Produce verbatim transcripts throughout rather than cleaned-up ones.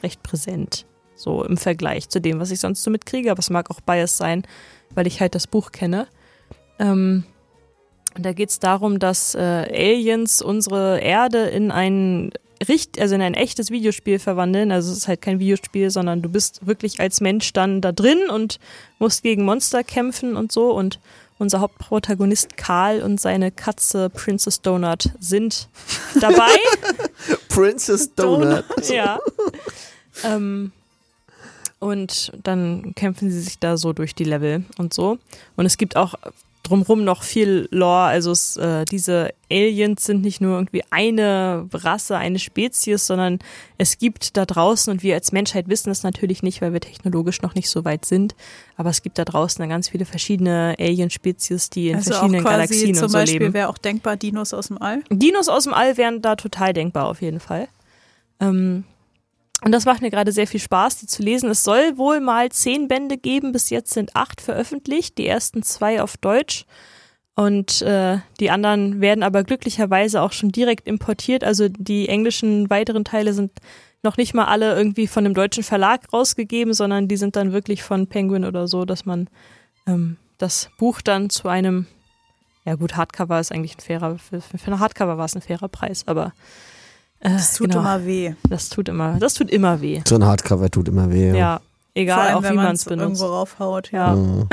recht präsent. So im Vergleich zu dem, was ich sonst so mitkriege. Aber es mag auch Bias sein, weil ich halt das Buch kenne. Ähm, und da geht es darum, dass äh, Aliens unsere Erde in ein Richt, also in ein echtes Videospiel verwandeln. Also es ist halt kein Videospiel, sondern du bist wirklich als Mensch dann da drin und musst gegen Monster kämpfen und so. Und unser Hauptprotagonist Karl und seine Katze Princess Donut sind dabei. Princess Donut. Ja. ähm, und dann kämpfen sie sich da so durch die Level und so. Und es gibt auch drumherum noch viel Lore. Also es, äh, diese Aliens sind nicht nur irgendwie eine Rasse, eine Spezies, sondern es gibt da draußen, und wir als Menschheit wissen es natürlich nicht, weil wir technologisch noch nicht so weit sind, aber es gibt da draußen dann ganz viele verschiedene Alien-Spezies, die in also verschiedenen auch quasi Galaxien zum und so Beispiel leben. wäre auch denkbar Dinos aus dem All? Dinos aus dem All wären da total denkbar auf jeden Fall. Ähm, Und das macht mir gerade sehr viel Spaß, die zu lesen. Es soll wohl mal zehn Bände geben, bis jetzt sind acht veröffentlicht, die ersten zwei auf Deutsch. Und äh, die anderen werden aber glücklicherweise auch schon direkt importiert. Also die englischen weiteren Teile sind noch nicht mal alle irgendwie von einem deutschen Verlag rausgegeben, sondern die sind dann wirklich von Penguin oder so, dass man ähm, das Buch dann zu einem, ja gut, Hardcover ist eigentlich ein fairer, für, für eine Hardcover war es ein fairer Preis, aber Das tut genau. immer weh. Das tut immer, das tut immer weh. So ein Hardcover tut immer weh. Ja, Ja. egal, Vor allem, auch wenn wie man man's es benutzt. irgendwo raufhaut. Ja. Mhm.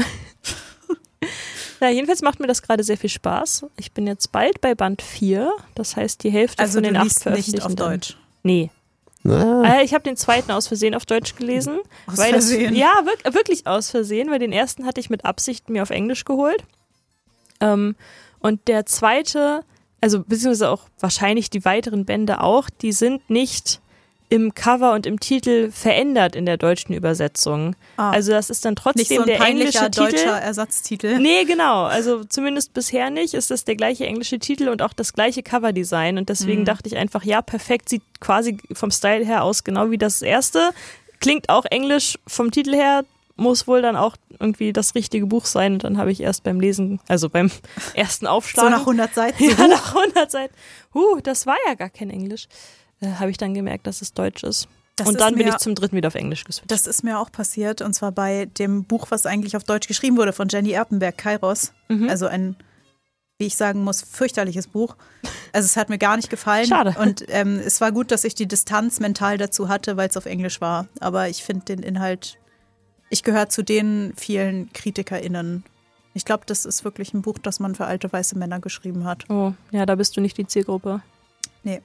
Ja, jedenfalls macht mir das gerade sehr viel Spaß. Ich bin jetzt bald bei Band vier, das heißt die Hälfte Also von du den acht liest nicht auf veröffentlichten. Deutsch. Nee. Na, Äh, ich habe den zweiten aus Versehen auf Deutsch gelesen. Aus weil Versehen? Das, ja, wirk- wirklich aus Versehen, weil den ersten hatte ich mit Absicht mir auf Englisch geholt. Ähm, und der zweite, also beziehungsweise auch wahrscheinlich die weiteren Bände auch, die sind nicht im Cover und im Titel verändert in der deutschen Übersetzung. Ah. Also das ist dann trotzdem Nicht so ein der peinlicher englische Titel. deutscher Ersatztitel. Nee, genau. Also zumindest bisher nicht. Ist das der gleiche englische Titel und auch das gleiche Coverdesign. Und deswegen Mhm. dachte ich einfach, ja, perfekt. Sieht quasi vom Style her aus, genau wie das erste. Klingt auch englisch vom Titel her. Muss wohl dann auch irgendwie das richtige Buch sein. Und dann habe ich erst beim Lesen, also beim ersten Aufschlag. So nach hundert Seiten. Ja, nach hundert Seiten. Huh, das war ja gar kein Englisch. Äh, habe ich dann gemerkt, dass es Deutsch ist. Das und ist dann bin mir- ich zum dritten wieder auf Englisch geswitcht. Das ist mir auch passiert, und zwar bei dem Buch, was eigentlich auf Deutsch geschrieben wurde, von Jenny Erpenberg, Kairos. Mhm. Also ein, wie ich sagen muss, fürchterliches Buch. Also es hat mir gar nicht gefallen. Schade. Und ähm, es war gut, dass ich die Distanz mental dazu hatte, weil es auf Englisch war. Aber ich finde den Inhalt, ich gehöre zu den vielen KritikerInnen. Ich glaube, das ist wirklich ein Buch, das man für alte weiße Männer geschrieben hat. Oh, ja, da bist du nicht die Zielgruppe. Nee.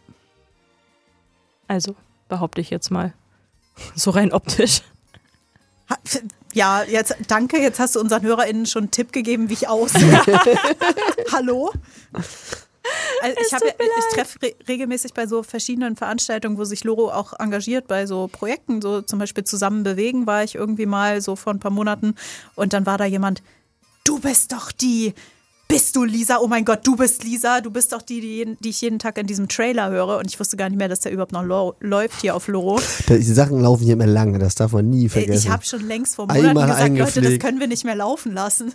Also, behaupte ich jetzt mal. So rein optisch. Ha- Ja, jetzt danke. Jetzt hast du unseren HörerInnen schon einen Tipp gegeben, wie ich aussehe. Hallo? Also ich Es hab tut ja, ich treffe re regelmäßig bei so verschiedenen Veranstaltungen, wo sich Loro auch engagiert bei so Projekten, so zum Beispiel Zusammen bewegen war ich irgendwie mal so vor ein paar Monaten, und dann war da jemand, du bist doch die, bist du Lisa? Oh mein Gott, du bist Lisa, du bist doch die, die, jeden, die ich jeden Tag in diesem Trailer höre, und ich wusste gar nicht mehr, dass der überhaupt noch lo- läuft hier auf Loro. die Sachen laufen hier immer lange, das darf man nie vergessen. Ich habe schon längst vor Monaten Einmal gesagt, Leute, das eingepflegt. können wir nicht mehr laufen lassen.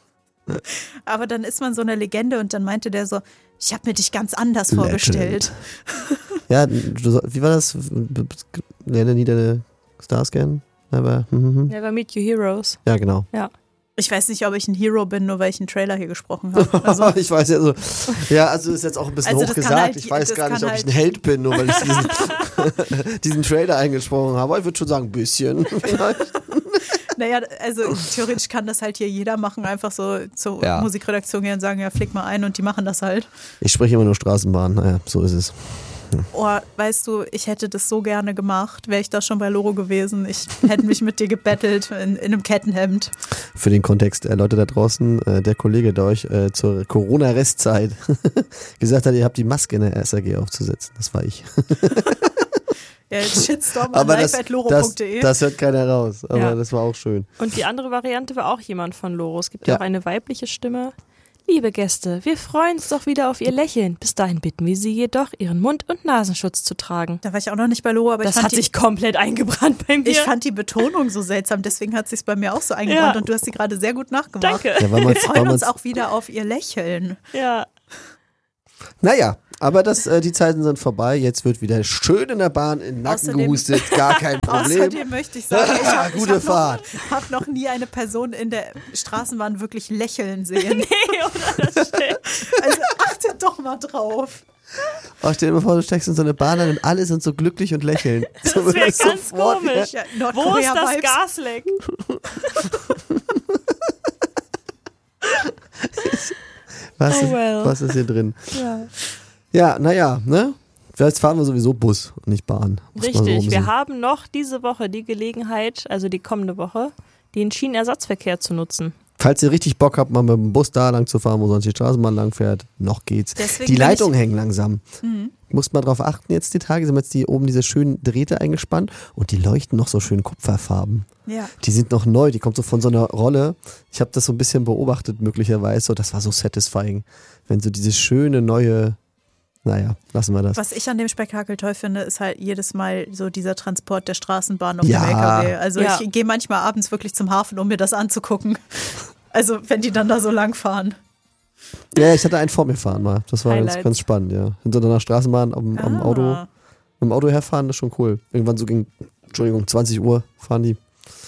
Aber dann ist man so eine Legende, und dann meinte der so, ich habe mir dich ganz anders Legend. vorgestellt. Ja, du, wie war das? Lerne nie deine Stars kennen? Aber, hm, hm, hm. Never Meet Your Heroes. Ja, genau. Ich weiß nicht, ob ich ein Hero bin, nur weil ich einen Trailer hier gesprochen habe. Also, ich weiß ja so. Ja, also ist jetzt auch ein bisschen Also das kann hochgesagt. halt- ich weiß das gar nicht, kann ob ich halt- ein Held bin, nur weil ich diesen, diesen Trailer eingesprochen habe. Aber ich würde schon sagen, ein bisschen. Vielleicht. naja, also theoretisch kann das halt hier jeder machen, einfach so zur Ja. Musikredaktion gehen und sagen, ja, flick mal ein, und die machen das halt. Ich spreche immer nur Straßenbahn. Naja, so ist es. Oh, weißt du, ich hätte das so gerne gemacht, wäre ich da schon bei Loro gewesen. Ich hätte mich mit dir gebettelt in, in einem Kettenhemd. Für den Kontext, äh, Leute da draußen, äh, der Kollege, der euch äh, zur Corona-Restzeit gesagt hat, ihr habt die Maske in der S R G aufzusetzen. Das war ich. Ja, jetzt Shitstorm Aber live das, at loro das, punkt de. das hört keiner raus. Aber Ja. das war auch schön. Und die andere Variante war auch jemand von Loro. Es gibt ja Ja. auch eine weibliche Stimme. Liebe Gäste, wir freuen uns doch wieder auf Ihr Lächeln. Bis dahin bitten wir Sie jedoch, Ihren Mund- und Nasenschutz zu tragen. Da war ich auch noch nicht bei Loro, aber Das ich fand hat die, sich komplett eingebrannt bei mir. Ich fand die Betonung so seltsam, deswegen hat es sich bei mir auch so eingebrannt, Ja. und du hast sie gerade sehr gut nachgemacht. Danke. Ja, weil Wir man's, weil freuen uns man's, auch wieder auf ihr Lächeln. Ja. Naja, aber das, äh, die Zeiten sind vorbei. Jetzt wird wieder schön in der Bahn in den Nacken Außerdem- gehustet. Gar kein Problem. Außerdem möchte ich sagen, ich habe Gute hab Fahrt. noch, hab noch nie eine Person in der Straßenbahn wirklich lächeln sehen. Nee, oder das stimmt. Also achtet doch mal drauf. Oh, stell dir mal vor, du steckst in so eine Bahn ein und alle sind so glücklich und lächeln. Das wäre ganz komisch. Ja, Wo ist das Nordkorea-Vibes. Gasleck? Was, Oh ist, well. was ist hier drin? Ja. Ja, naja, ne? Jetzt fahren wir sowieso Bus und nicht Bahn. Muss man so Richtig, rumsehen. wir haben noch diese Woche die Gelegenheit, also die kommende Woche, den Schienenersatzverkehr zu nutzen. Falls ihr richtig Bock habt, mal mit dem Bus da lang zu fahren, wo sonst die Straßenbahn lang fährt, noch geht's. Deswegen Die bin Leitungen ich- hängen langsam. Mhm. Muss man drauf achten jetzt die Tage, sind jetzt die oben diese schönen Drähte eingespannt und die leuchten noch so schön kupferfarben. Ja. Die sind noch neu, die kommt so von so einer Rolle. Ich habe das so ein bisschen beobachtet möglicherweise, so, das war so satisfying, wenn so diese schöne neue, naja, lassen wir das. Was ich an dem Spektakel toll finde, ist halt jedes Mal so dieser Transport der Straßenbahn auf Ja. dem L K W. Also Ja. ich gehe manchmal abends wirklich zum Hafen, um mir das anzugucken. Also wenn die dann da so lang fahren. Ja, ich hatte einen vor mir fahren mal, das war ganz, Highlights. ganz spannend, ja. Hinter einer Straßenbahn am, am Ah. Auto, am Auto herfahren, das ist schon cool. Irgendwann so gegen, Entschuldigung, zwanzig Uhr fahren die.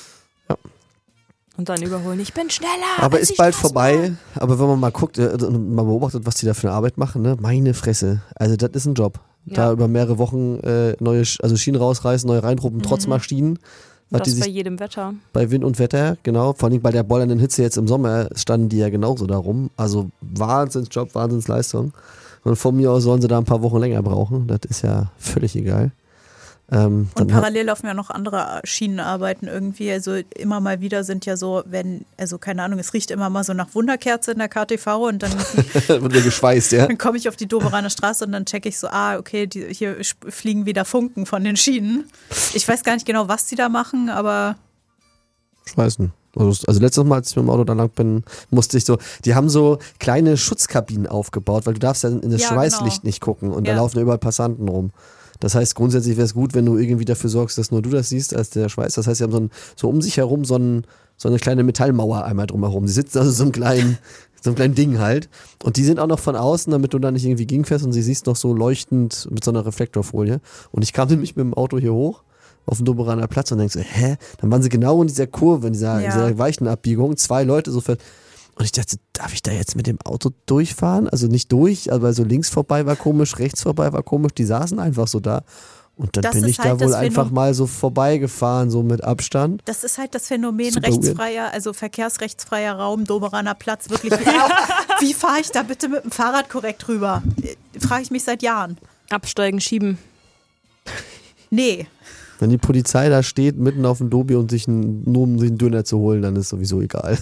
Und dann überholen. Ich bin schneller. Aber als ist die bald Straßenbahn. vorbei. Aber wenn man mal guckt äh, und mal beobachtet, was die da für eine Arbeit machen, ne? Meine Fresse. Also das ist ein Job. Da Ja. über mehrere Wochen äh, neue, Sch- also Schienen rausreißen, neue reinrufen, trotz Maschinen. Was die Das bei sich jedem Wetter. bei Wind und Wetter, genau. Vor allem bei der bollernden Hitze jetzt im Sommer standen die ja genauso da rum. Also Wahnsinnsjob, Wahnsinnsleistung. Und von mir aus sollen sie da ein paar Wochen länger brauchen. Das ist ja völlig egal. Ähm, Und dann hat- parallel laufen ja noch andere Schienenarbeiten irgendwie. Also immer mal wieder sind ja so, wenn, also keine Ahnung, es riecht immer mal so nach Wunderkerze in der K T V und dann, wird mir geschweißt, ja. dann komme ich auf die Doberaner Straße und dann checke ich so, ah, okay, die, hier sp- fliegen wieder Funken von den Schienen. Ich weiß gar nicht genau, was die da machen, aber Schmeißen. Also, also letztes Mal, als ich mit dem Auto da lang bin, musste ich so, die haben so kleine Schutzkabinen aufgebaut, weil du darfst ja in das Ja, Schweißlicht genau. nicht gucken und Ja. da laufen ja überall Passanten rum. Das heißt, grundsätzlich wäre es gut, wenn du irgendwie dafür sorgst, dass nur du das siehst, als der Schweiß. Das heißt, sie haben so, ein, so um sich herum so, ein, so eine kleine Metallmauer einmal drumherum. Die sitzen also so einem kleinen, so einem kleinen Ding halt. Und die sind auch noch von außen, damit du da nicht irgendwie gegenfährst und sie siehst noch so leuchtend mit so einer Reflektorfolie. Und ich kam nämlich mit dem Auto hier hoch auf den Doberaner Platz und denkst so, hä? Dann waren sie genau in dieser Kurve, in dieser, in Ja. dieser weichen Abbiegung, zwei Leute so fährt. Und ich dachte, darf ich da jetzt mit dem Auto durchfahren? Also nicht durch, aber so links vorbei war komisch, rechts vorbei war komisch. Die saßen einfach so da. Und dann Das bin ist ich halt da wohl das einfach Phänomen- mal so vorbeigefahren, so mit Abstand. das ist halt das Phänomen Super rechtsfreier, also verkehrsrechtsfreier Raum, Doberaner Platz, wirklich. Auch, wie fahre ich da bitte mit dem Fahrrad korrekt rüber? Frage ich mich seit Jahren. Absteigen, schieben. Nee. Wenn die Polizei da steht, mitten auf dem Dobi und sich einen, nur um sich einen Döner zu holen, dann ist sowieso egal.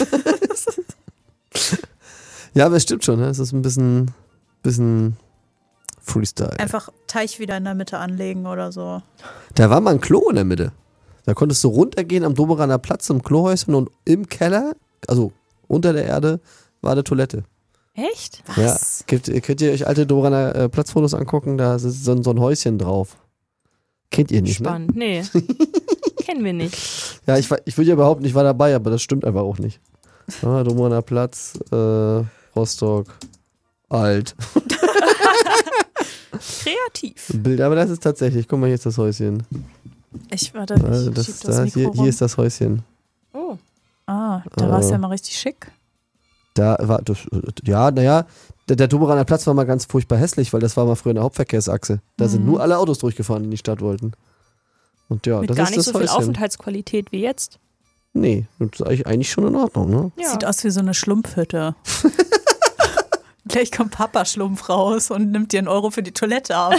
Ja, aber es stimmt schon, ne? Es ist ein bisschen, bisschen Freestyle. Einfach Teich wieder in der Mitte anlegen oder so. Da war mal ein Klo in der Mitte. Da konntest du runtergehen am Doberaner Platz im Klohäuschen und im Keller, also unter der Erde, war eine Toilette. Echt? Was? Ja, könnt, könnt ihr euch alte Doberaner äh, Platzfotos angucken? Da ist so ein, so ein Häuschen drauf. Kennt ihr nicht, ne? Spannend. Nee. Kennen wir nicht. Ja, ich, war- ich würde ja behaupten, ich war dabei, aber das stimmt einfach auch nicht. Ah, Doberaner Platz, äh, Rostock, alt. Kreativ. Bild, aber das ist tatsächlich, guck mal, hier ist das Häuschen. Ich warte, Äh, ich das, schieb da, das Mikro hier, rum. hier ist das Häuschen. Oh. Ah, da war es Äh. ja mal richtig schick. Da war, das, ja, naja, der, der Doberaner Platz war mal ganz furchtbar hässlich, weil das war mal früher eine Hauptverkehrsachse. Da sind Mhm. nur alle Autos durchgefahren, die in die Stadt wollten. Und ja, Mit das gar ist nicht das so viel Häuschen. Aufenthaltsqualität wie jetzt. Nee, das ist eigentlich, eigentlich schon in Ordnung, ne? Ja. Sieht aus wie so eine Schlumpfhütte. Gleich kommt Papa Schlumpf raus und nimmt dir einen Euro für die Toilette ab.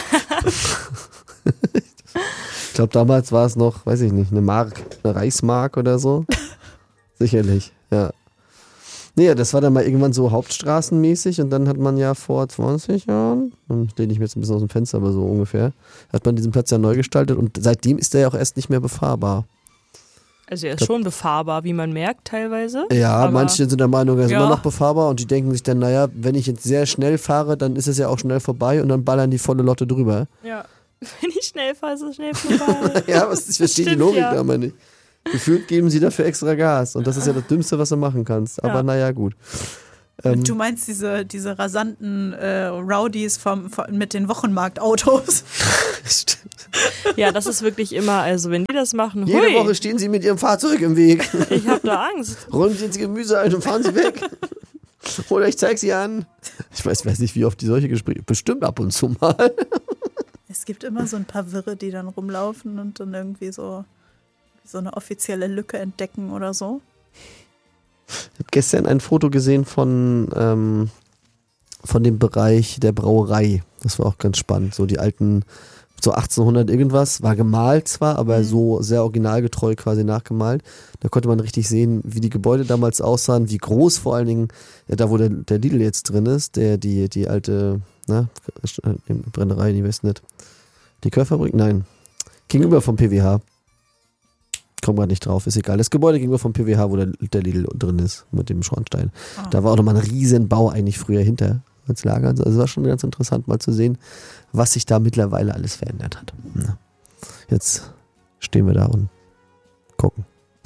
Ich glaube, damals war es noch, weiß ich nicht, eine Mark, eine Reichsmark oder so. Sicherlich, ja. Nee, das war dann mal irgendwann so hauptstraßenmäßig und dann hat man ja vor zwanzig Jahren, dann lehne ich mir jetzt ein bisschen aus dem Fenster, aber so ungefähr, hat man diesen Platz ja neu gestaltet und seitdem ist der ja auch erst nicht mehr befahrbar. Also er ist schon befahrbar, wie man merkt teilweise. Ja, Aber- manche sind der Meinung, er ist Ja. immer noch befahrbar und die denken sich dann, naja, wenn ich jetzt sehr schnell fahre, dann ist es ja auch schnell vorbei und dann ballern die volle Lotte drüber. Ja. Wenn ich schnell fahre, ist es schnell vorbei. Ja, was, ich verstehe die Stimmt, Logik ja. da immer nicht. Gefühlt geben sie dafür extra Gas und das ist ja das Dümmste, was du machen kannst. Aber Ja. naja, gut. Ähm, Du meinst diese, diese rasanten äh, Rowdies vom, vom, mit den Wochenmarktautos? Ja, das ist wirklich immer, also wenn die das machen, Jede hui, Woche stehen sie mit ihrem Fahrzeug im Weg. ich hab da Angst. Räumen sie ins Gemüse ein und fahren sie weg. Oder ich zeig sie an. Ich weiß, weiß nicht, wie oft die solche Gespräche, bestimmt ab und zu mal. Es gibt immer so ein paar Wirre, die dann rumlaufen und dann irgendwie so, so eine offizielle Lücke entdecken oder so. Ich habe gestern ein Foto gesehen von, ähm, von dem Bereich der Brauerei. Das war auch ganz spannend. So die alten, so achtzehnhundert irgendwas, war gemalt zwar, aber Mhm. so sehr originalgetreu quasi nachgemalt. Da konnte man richtig sehen, wie die Gebäude damals aussahen, wie groß vor allen Dingen, ja, da wo der, der Lidl jetzt drin ist, der, die, die alte, na, Brennerei, die weiß nicht. Die Körfabrik? Nein. Gegenüber vom P W H. Komm gerade nicht drauf, ist egal. Das Gebäude gegenüber vom P W H, wo der, der Lidl drin ist, mit dem Schornstein. Ah. Da war auch nochmal ein Riesenbau eigentlich früher hinter als Lager. Also es war schon ganz interessant mal zu sehen, was sich da mittlerweile alles verändert hat. Ja. Jetzt stehen wir da und gucken.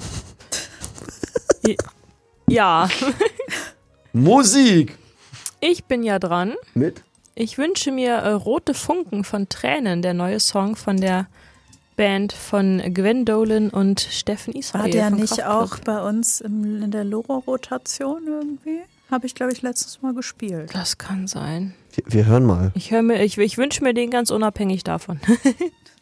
Ja, Musik! ich bin ja dran. Mit? Ich wünsche mir äh, Rote Funken von Tränen, der neue Song von der Band von Gwen Dolan und Steffen Israel. War der von nicht Kraftklub. auch bei uns im, in der Loro-Rotation irgendwie? Habe ich, glaube ich, letztes Mal gespielt. Das kann sein. Wir, wir hören mal. Ich, hör mir, ich, ich wünsche mir den ganz unabhängig davon.